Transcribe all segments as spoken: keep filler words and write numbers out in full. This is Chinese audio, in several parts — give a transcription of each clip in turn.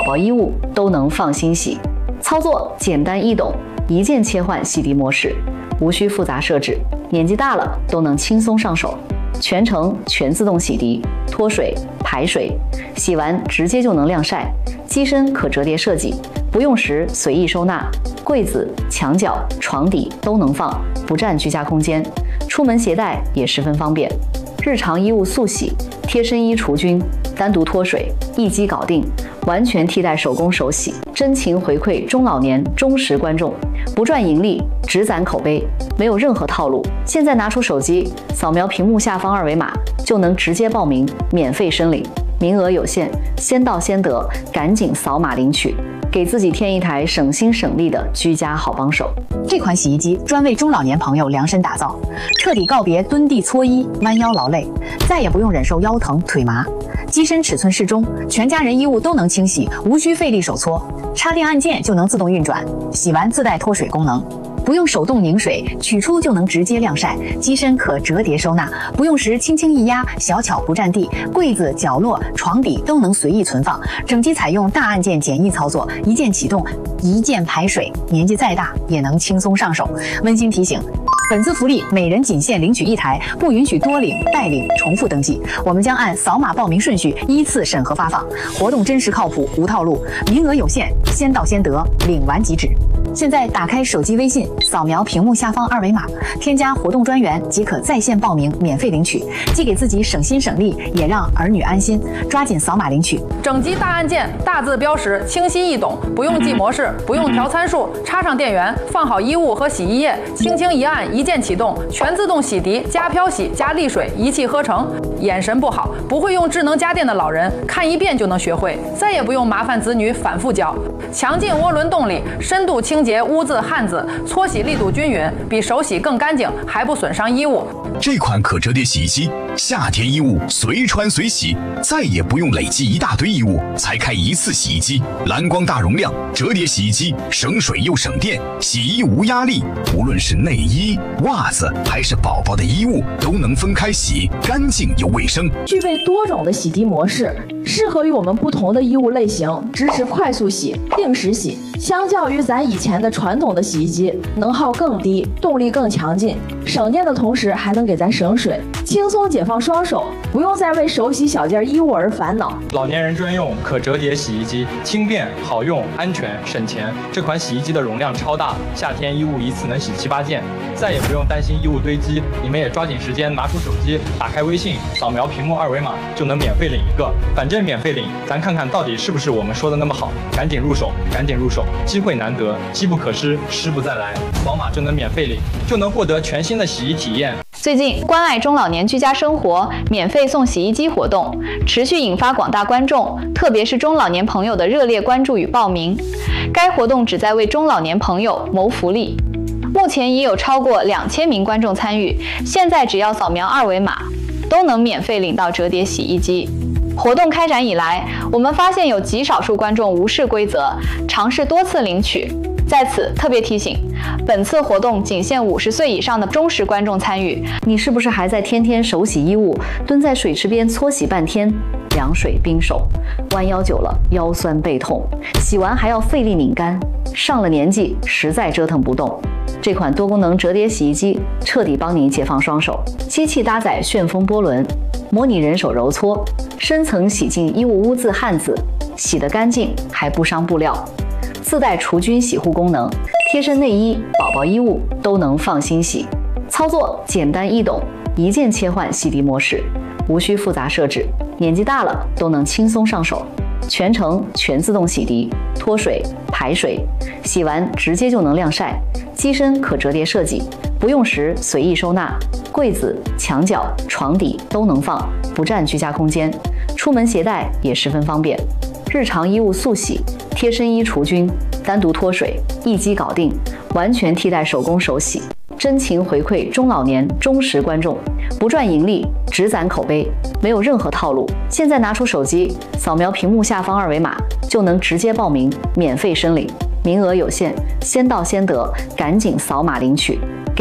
宝宝衣物都能放心洗。操作简单易懂，一键切换洗涤模式，无需复杂设置，年纪大了都能轻松上手。全程全自动洗涤、脱水、排水，洗完直接就能晾晒。机身可折叠设计，不用时随意收纳，柜子、墙角、床底都能放，不占居家空间。出门携带也十分方便。日常衣物速洗，贴身衣除菌，单独脱水，一机搞定，完全替代手工手洗，真情回馈中老年忠实观众，不赚盈利，只攒口碑，没有任何套路。现在拿出手机，扫描屏幕下方二维码，就能直接报名，免费申领，名额有限，先到先得，赶紧扫码领取，给自己添一台省心省力的居家好帮手。 这款洗衣机专为中老年朋友量身打造，彻底告别蹲地搓衣、弯腰劳累，再也不用忍受腰疼腿麻。机身尺寸适中，全家人衣物都能清洗，无需费力手搓，插电按键就能自动运转，洗完自带脱水功能。不用手动拧水，取出就能直接晾晒。机身可折叠收纳，不用时轻轻一压，小巧不占地。柜子、角落、床底都能随意存放。整机采用大按键简易操作，一键启动，一键排水，年纪再大也能轻松上手。温馨提醒：本次福利每人仅限领取一台，不允许多领、代领、重复登记。我们将按扫码报名顺序依次审核发放。活动真实靠谱，无套路，名额有限，先到先得，领完即止。现在打开手机微信，扫描屏幕下方二维码，添加活动专员即可在线报名，免费领取，既给自己省心省力，也让儿女安心。抓紧扫码领取。 整机大按键，大字标识，清晰易懂，不用记模式，不用调参数，插上电源，放好衣物和洗衣液，轻轻一按，一键启动，全自动洗涤加漂洗加沥水，一气呵成。眼神不好，不会用智能家电的老人，看一遍就能学会，再也不用麻烦子女反复教。强劲涡轮动力，深度清洁污渍汗渍，搓洗力度均匀，比手洗更干净，还不损伤衣物。 这款可折叠洗衣机，夏天衣物随穿随洗，再也不用累积一大堆衣物才开一次洗衣机。蓝光大容量折叠洗衣机，省水又省电，洗衣无压力。无论是内衣、袜子还是宝宝的衣物，都能分开洗，干净又卫生。 具备多种的洗涤模式，适合于我们不同的衣物类型，支持快速洗、定时洗。相较于咱以前的传统的洗衣机，能耗更低，动力更强劲，省电的同时还能给咱省水，轻松解放双手，不用再为手洗小件衣物而烦恼。 老年人专用可折叠洗衣机，轻便好用、安全省钱。这款洗衣机的容量超大，夏天衣物一次能洗七八件，再也不用担心衣物堆积。你们也抓紧时间拿出手机，打开微信，扫描屏幕二维码就能免费领一个，反正免费领，咱看看到底是不是我们说的那么好。赶紧入手，赶紧入手，机会难得，机不可失，失不再来。扫码就能免费领，就能获得全新的洗衣体验。 最近关爱中老年居家生活免费送洗衣机活动持续引发广大观众，特别是中老年朋友的热烈关注与报名。该活动旨在为中老年朋友谋福利，目前已有超过两千名观众参与，现在只要扫描二维码，都能免费领到折叠洗衣机。活动开展以来，我们发现有极少数观众无视规则，尝试多次领取。在此特别提醒，本次活动仅限五十岁以上的忠实观众参与。 你是不是还在天天手洗衣物，蹲在水池边搓洗半天，凉水冰手，弯腰久了腰酸背痛，洗完还要费力拧干，上了年纪实在折腾不动。这款多功能折叠洗衣机彻底帮你解放双手，机器搭载旋风波轮，模拟人手揉搓，深层洗净衣物污渍汗渍，洗得干净还不伤布料。自带除菌洗护功能，贴身内衣、宝宝衣物都能放心洗。操作简单易懂，一键切换洗涤模式，无需复杂设置，年纪大了都能轻松上手。全程全自动洗涤、脱水、排水，洗完直接就能晾晒。机身可折叠设计，不用时随意收纳，柜子、墙角、床底都能放，不占居家空间。出门携带也十分方便。日常衣物速洗，贴身衣除菌，单独脱水，一机搞定，完全替代手工手洗，真情回馈中老年忠实观众，不赚盈利，只攒口碑，没有任何套路。现在拿出手机，扫描屏幕下方二维码，就能直接报名，免费申领，名额有限，先到先得，赶紧扫码领取，给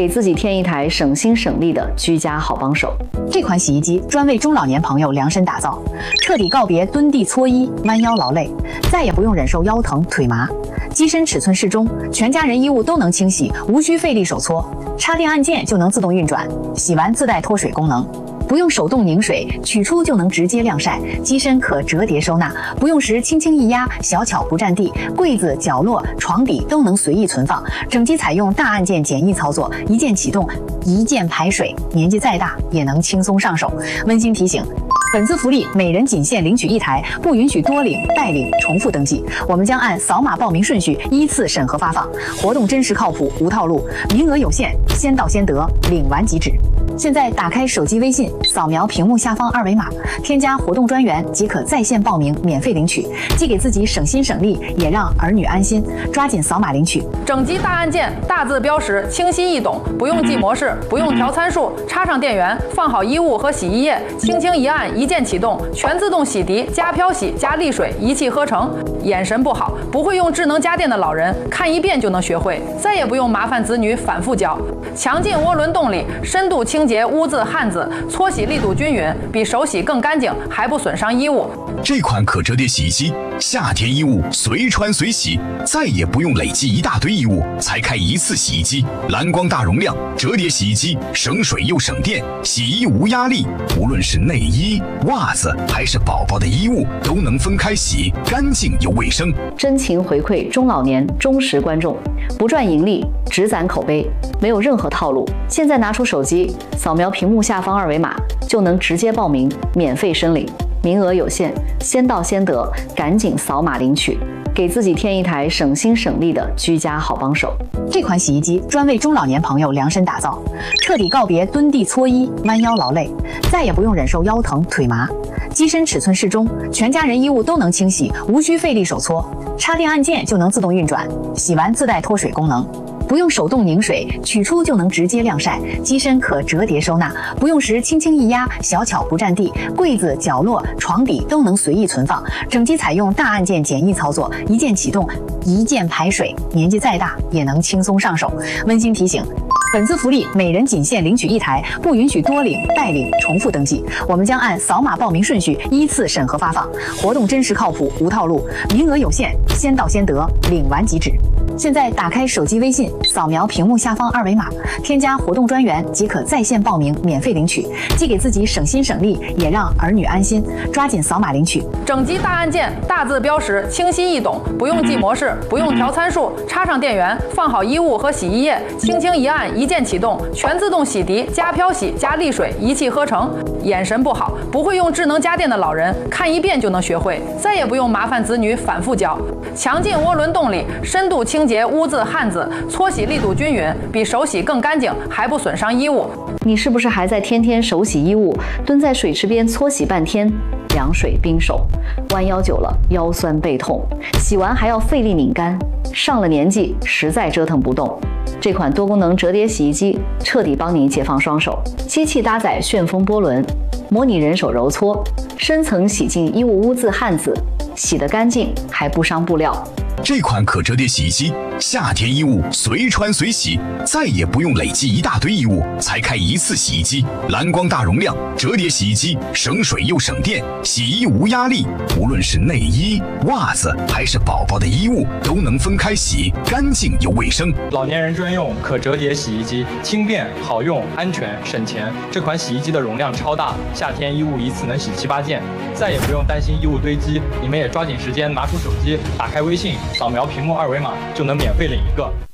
给自己添一台省心省力的居家好帮手。 这款洗衣机专为中老年朋友量身打造，彻底告别蹲地搓衣、弯腰劳累，再也不用忍受腰疼、腿麻。机身尺寸适中，全家人衣物都能清洗，无需费力手搓，插电按键就能自动运转，洗完自带脱水功能。不用手动拧水，取出就能直接晾晒。机身可折叠收纳，不用时轻轻一压，小巧不占地。柜子、角落、床底都能随意存放。整机采用大按键简易操作，一键启动，一键排水，年纪再大也能轻松上手。温馨提醒。本次福利每人仅限领取一台，不允许多领、代领、重复登记。我们将按扫码报名顺序依次审核发放，活动真实靠谱，无套路，名额有限，先到先得，领完即止。现在打开手机微信，扫描屏幕下方二维码，添加活动专员即可在线报名，免费领取，既给自己省心省力，也让儿女安心。抓紧扫码领取。 整机大按键，大字标识，清晰易懂，不用记模式，不用调参数，插上电源，放好衣物和洗衣液，轻轻一按，一键启动，全自动洗涤加漂洗加沥水，一气呵成。眼神不好，不会用智能家电的老人，看一遍就能学会，再也不用麻烦子女反复教。强劲涡轮动力，深度清洁污渍汗渍，搓洗力度均匀，比手洗更干净，还不损伤衣物。 这款可折叠洗衣机，夏天衣物随穿随洗，再也不用累积一大堆衣物才开一次洗衣机。蓝光大容量折叠洗衣机，省水又省电，洗衣无压力。无论是内衣、袜子还是宝宝的衣物，都能分开洗，干净又卫生。 真情回馈中老年忠实观众，不赚盈利，只攒口碑，没有任何套路。现在拿出手机，扫描屏幕下方二维码，就能直接报名，免费申领。名额有限，先到先得，赶紧扫码领取，给自己添一台省心省力的居家好帮手。 这款洗衣机专为中老年朋友量身打造，彻底告别蹲地搓衣、弯腰劳累，再也不用忍受腰疼、腿麻。机身尺寸适中，全家人衣物都能清洗，无需费力手搓，插电按键就能自动运转，洗完自带脱水功能。不用手动拧水，取出就能直接晾晒。机身可折叠收纳，不用时轻轻一压，小巧不占地。柜子、角落、床底都能随意存放。整机采用大按键简易操作，一键启动，一键排水，年纪再大也能轻松上手。温馨提醒。本次福利每人仅限领取一台，不允许多领、代领、重复登记。我们将按扫码报名顺序依次审核发放，活动真实靠谱，无套路，名额有限，先到先得，领完即止。现在打开手机微信，扫描屏幕下方二维码，添加活动专员即可在线报名，免费领取，既给自己省心省力，也让儿女安心。抓紧扫码领取。 整机大按键，大字标识，清晰易懂，不用记模式，不用调参数，插上电源，放好衣物和洗衣液，轻轻一按，一键启动，全自动洗涤加漂洗加沥水，一气呵成。眼神不好，不会用智能家电的老人，看一遍就能学会，再也不用麻烦子女反复教。强劲涡轮动力，深度清洁污渍汗渍，搓洗力度均匀，比手洗更干净，还不损伤衣物。 你是不是还在天天手洗衣物，蹲在水池边搓洗半天，凉水冰手，弯腰久了腰酸背痛，洗完还要费力拧干，上了年纪实在折腾不动。这款多功能折叠洗衣机彻底帮你解放双手，机器搭载旋风波轮，模拟人手揉搓，深层洗净衣物污渍汗渍，洗得干净还不伤布料。 这款可折叠洗衣机，夏天衣物随穿随洗，再也不用累积一大堆衣物才开一次洗衣机。蓝光大容量折叠洗衣机，省水又省电，洗衣无压力。无论是内衣、袜子还是宝宝的衣物，都能分开洗，干净又卫生。 老年人专用可折叠洗衣机，轻便好用，安全省钱。这款洗衣机的容量超大，夏天衣物一次能洗七八件，再也不用担心衣物堆积。你们也抓紧时间拿出手机，打开微信，扫描屏幕二维码就能免费领一个。